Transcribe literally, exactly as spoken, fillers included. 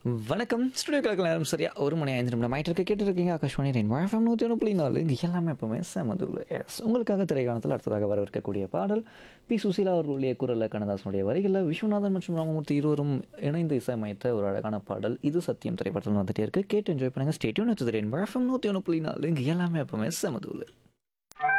வணக்கம். Studio clerk நேரம் சரியா ஒரு மணி ஐந்து நிமிடம் ஆயிட்டு இருக்கு. கேட்டுருக்கீங்க ஆகாஷ்வாணி ரெயின் எஃப்எம் நூற்றி ஒன்று புள்ளி நாலு. இங்கே எல்லாமே எப்பவுமே செமதுள்ள எஸ் உங்களுக்காக திரைக்காலத்தில் அடுத்ததாக வரவிருக்கக்கூடிய பாடல் பி சுசீலா அவர்களுடைய குரலில் கண்ணதாசனுடைய வரிகளில் விஸ்வநாதன் மற்றும் ராமமூர்த்தி இருவரும் இணைந்து இசையமைத்த ஒரு அழகான பாடல் இது சத்தியம் திரைப்படத்தில் வந்துட்டே இருக்கு. கேட்டு என்ஜாய் பண்ணுங்க. ஸ்டேடியம் ரெயின் எஃப்எம் நூற்றி ஒன்று புள்ளி நாலு. இங்கே எல்லாமே எப்பவுமே செமதுள்ள